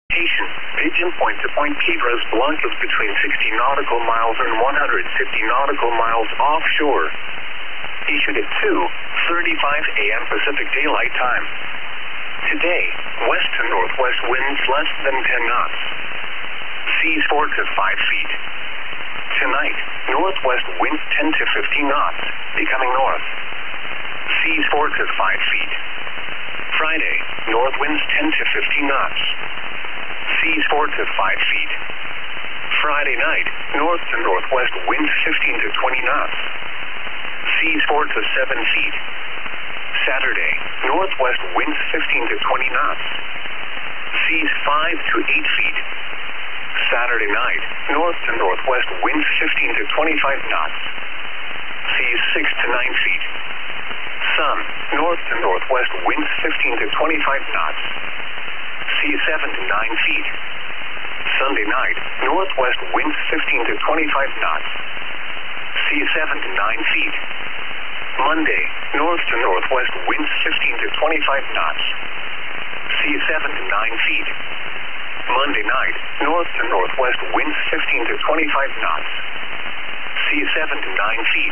Pigeon Point to Point Piedras Blancas between 60 nautical miles and 150 nautical miles offshore. Issued at 2:35 a.m. Pacific Daylight Time. Today, west to northwest winds less than 10 knots. Seas 4 to 5 feet. Tonight, northwest winds 10 to 15 knots, becoming north. Seas 4 to 5 feet. Friday, north winds 10 to 15 knots. Seas 4 to 5 feet. Friday night, north to northwest winds 15 to 20 knots. Seas 4 to 7 feet. Saturday, northwest winds 15 to 20 knots. Seas 5 to 8 feet. Saturday night, north to northwest winds 15 to 25 knots. Seas 6 to 9 feet. Sun, north to northwest winds 15 to 25 knots. Seas 7 to 9 feet. Sunday night, northwest winds 15 to 25 knots. Seas 7 to 9 feet. Monday, north to northwest winds 15 to 25 knots. Seas 7 to 9 feet. Monday night, north to northwest winds 15 to 25 knots. Seas 7 to 9 feet.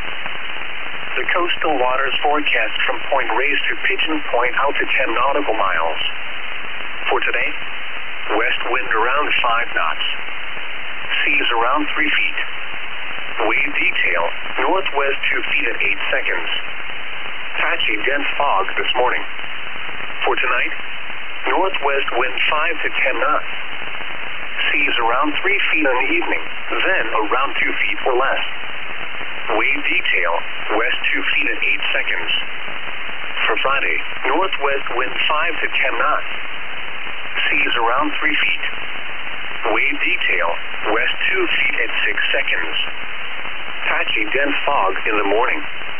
The coastal waters forecast from Point Reyes to Pigeon Point out to 10 nautical miles. For today, west wind around 5 knots. Seas around 3 feet. Wave detail, northwest 2 feet at 8 seconds. Patchy dense fog this morning. For tonight, northwest wind 5 to 10 knots. Seas around 3 feet in the evening, then around 2 feet or less. Wave detail, west 2 feet at 8 seconds. For Friday, northwest wind 5 to 10 knots. Seas around 3 feet. Wave detail, west 2 feet at 6 seconds. Patchy dense fog in the morning.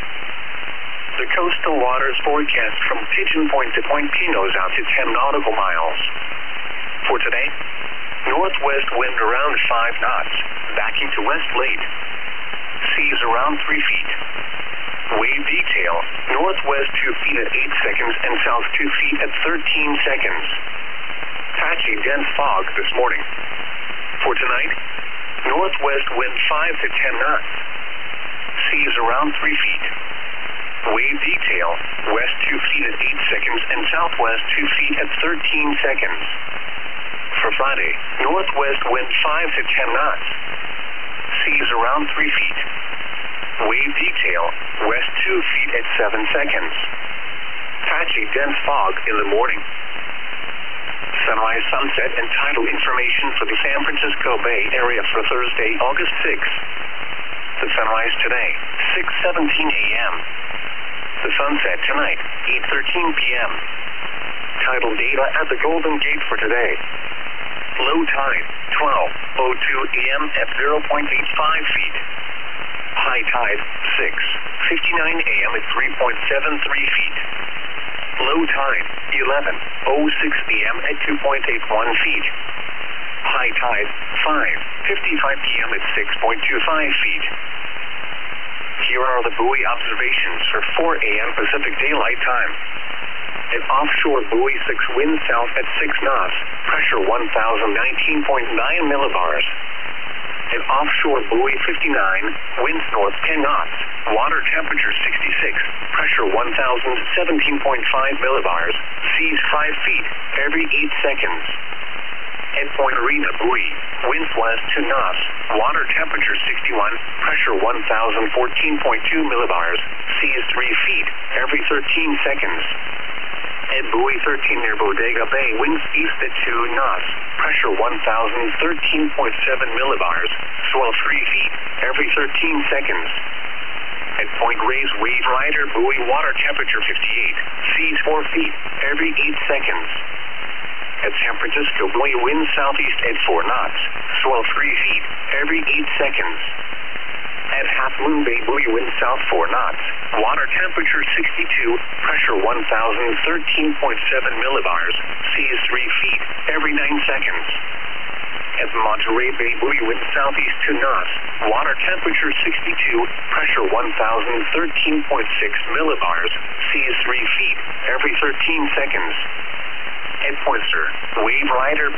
The coastal waters forecast from Pigeon Point to Point Pinos out to 10 nautical miles. For today, northwest wind around 5 knots, backing to west late. Seas around 3 feet. Wave detail, northwest 2 feet at 8 seconds and south 2 feet at 13 seconds. Patchy dense fog this morning. For tonight, northwest wind 5 to 10 knots. Seas around 3 feet. Wave detail, west 2 feet at 8 seconds and southwest 2 feet at 13 seconds. For Friday, northwest wind 5 to 10 knots. Seas around 3 feet. Wave detail, west 2 feet at 7 seconds. Patchy dense fog in the morning. Sunrise, sunset, and tidal information for the San Francisco Bay Area for Thursday, August 6th. The sunrise today, 6:17 a.m. The sunset tonight, 8:13 p.m. Tidal data at the Golden Gate for today. Low tide, 12:02 a.m. at 0.85 feet. High tide, 6:59 a.m. at 3.73 feet. Low tide, 11:06 p.m. at 2.81 feet. High tide, 5:55 p.m. at 6.25 feet. Here are the buoy observations for 4 a.m. Pacific Daylight Time. An offshore buoy 6 wind south at 6 knots, pressure 1,019.9 millibars. An offshore buoy 59, winds north 10 knots, water temperature 66, pressure 1,017.5 millibars, seas 5 feet every 8 seconds. At Point Arena buoy, winds west 2 knots, water temperature 61, pressure 1,014.2 millibars, seas 3 feet every 13 seconds. At buoy 13 near Bodega Bay, winds east at 2 knots, pressure 1,013.7 millibars, swell 3 feet every 13 seconds. At Point Reyes Wave Rider buoy, water temperature 58, seas 4 feet every 8 seconds. At San Francisco buoy, wind southeast at 4 knots, swell 3 feet every 8 seconds. At Half Moon Bay buoy, wind south 4 knots, water temperature 62, pressure 1,013.7 millibars, seas 3 feet every 9 seconds. At Monterey Bay buoy, wind southeast 2 knots, water temperature 62, pressure 1,013.6 millibars, seas 3 feet every 13 seconds. At Pointer, Wave Rider